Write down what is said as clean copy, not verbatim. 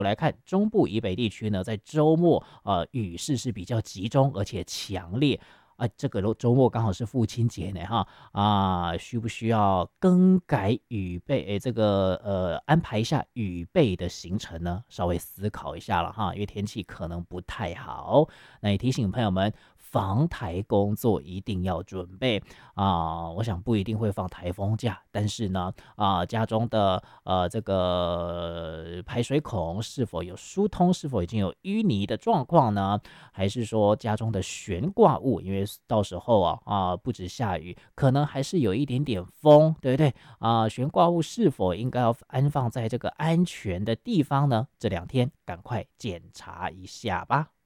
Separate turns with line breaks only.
来看中部以北地区呢，在周末雨势是比较集中而且强烈。这个周末刚好是父亲节呢，需不需要更改雨备？这个安排一下雨备的行程呢？稍微思考一下了哈，因为天气可能不太好。那也提醒朋友们，防台工作一定要准备我想不一定会放台风假，但是呢，家中的这个排水孔是否有疏通，是否已经有淤泥的状况呢？还是说家中的悬挂物，因为到时候不止下雨，可能还是有一点点风，对不对悬挂物是否应该要安放在这个安全的地方呢？这2天赶快检查一下吧。